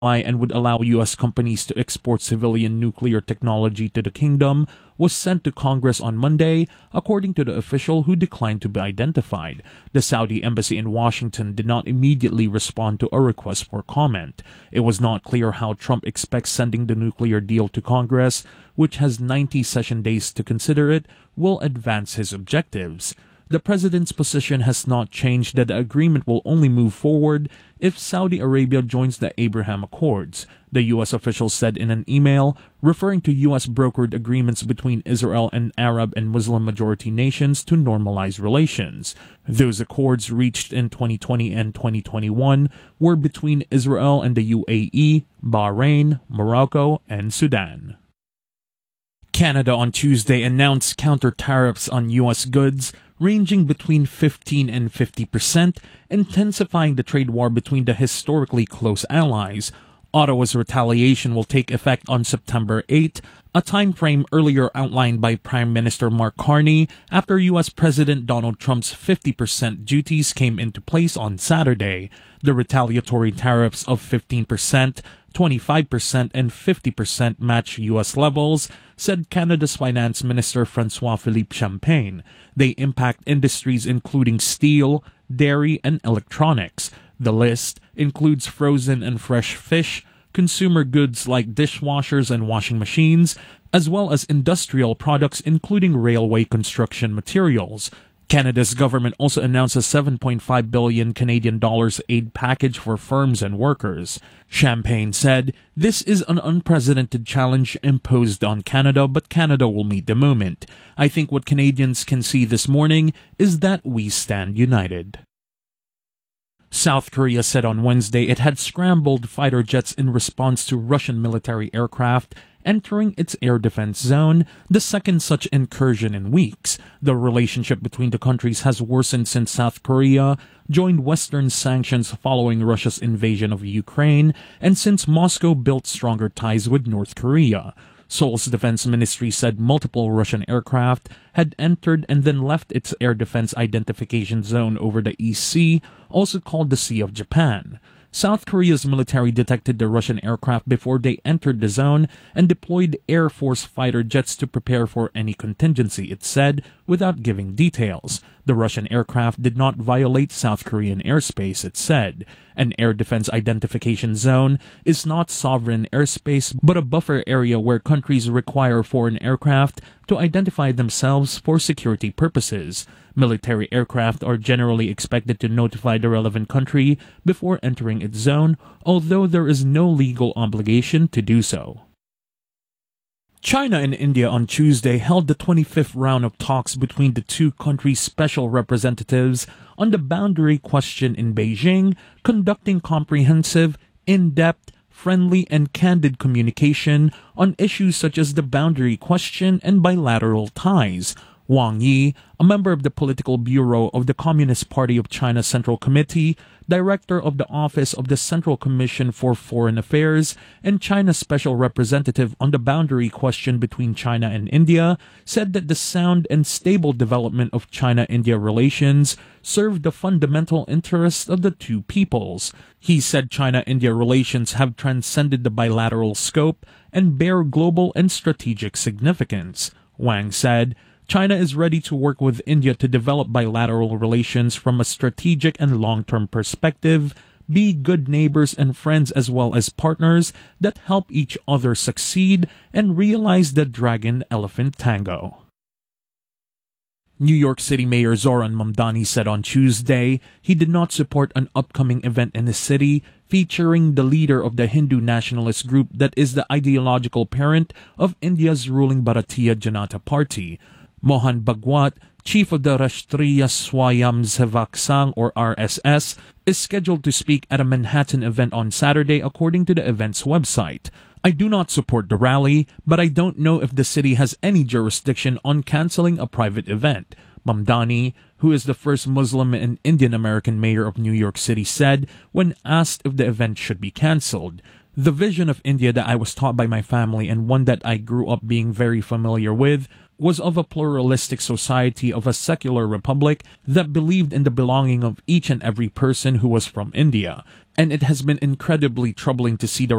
and would allow U.S. companies to export civilian nuclear technology to the kingdom was sent to Congress on Monday, according to the official who declined to be identified. The Saudi embassy in Washington did not immediately respond to a request for comment. It was not clear how Trump expects sending the nuclear deal to Congress, which has 90 session days to consider it, will advance his objectives. The president's position has not changed that the agreement will only move forward if Saudi Arabia joins the Abraham Accords, the U.S. official said in an email, referring to U.S. brokered agreements between Israel and Arab and Muslim-majority nations to normalize relations. Those accords reached in 2020 and 2021 were between Israel and the UAE, Bahrain, Morocco, and Sudan. Canada on Tuesday announced counter tariffs on U.S. goods ranging between 15 and 50%, intensifying the trade war between the historically close allies. Ottawa's retaliation will take effect on September 8, a time frame earlier outlined by Prime Minister Mark Carney after U.S. President Donald Trump's 50% duties came into place on Saturday. The retaliatory tariffs of 15%, 25%, and 50% match U.S. levels, said Canada's Finance Minister François-Philippe Champagne. They impact industries including steel, dairy, and electronics. The list includes frozen and fresh fish, consumer goods like dishwashers and washing machines, as well as industrial products including railway construction materials. Canada's government also announced a 7.5 billion Canadian dollars aid package for firms and workers. Champagne said, "This is an unprecedented challenge imposed on Canada, but Canada will meet the moment. I think what Canadians can see this morning is that we stand united." South Korea said on Wednesday it had scrambled fighter jets in response to Russian military aircraft entering its air defense zone, the second such incursion in weeks. The relationship between the countries has worsened since South Korea joined Western sanctions following Russia's invasion of Ukraine, and since Moscow built stronger ties with North Korea. Seoul's defense ministry said multiple Russian aircraft had entered and then left its air defense identification zone over the East Sea, also called the Sea of Japan. South Korea's military detected the Russian aircraft before they entered the zone and deployed Air Force fighter jets to prepare for any contingency, it said, without giving details. The Russian aircraft did not violate South Korean airspace, it said. An air defense identification zone is not sovereign airspace but a buffer area where countries require foreign aircraft to identify themselves for security purposes. Military aircraft are generally expected to notify the relevant country before entering its zone, although there is no legal obligation to do so. China and India on Tuesday held the 25th round of talks between the two countries' special representatives on the boundary question in Beijing, conducting comprehensive, in-depth, friendly, and candid communication on issues such as the boundary question and bilateral ties. Wang Yi, a member of the Political Bureau of the Communist Party of China Central Committee, director of the Office of the Central Commission for Foreign Affairs, and China's special representative on the boundary question between China and India, said that the sound and stable development of China-India relations served the fundamental interests of the two peoples. He said China-India relations have transcended the bilateral scope and bear global and strategic significance. Wang said, China is ready to work with India to develop bilateral relations from a strategic and long-term perspective, be good neighbors and friends as well as partners that help each other succeed and realize the dragon-elephant tango. New York City Mayor Zoran Mamdani said on Tuesday he did not support an upcoming event in the city featuring the leader of the Hindu nationalist group that is the ideological parent of India's ruling Bharatiya Janata Party. Mohan Bhagwat, chief of the Rashtriya Swayamsevak Sangh or RSS, is scheduled to speak at a Manhattan event on Saturday according to the event's website. I do not support the rally, but I don't know if the city has any jurisdiction on canceling a private event. Mamdani, who is the first Muslim and Indian-American mayor of New York City, said when asked if the event should be canceled. The vision of India that I was taught by my family and one that I grew up being very familiar with was of a pluralistic society of a secular republic that believed in the belonging of each and every person who was from India. And it has been incredibly troubling to see the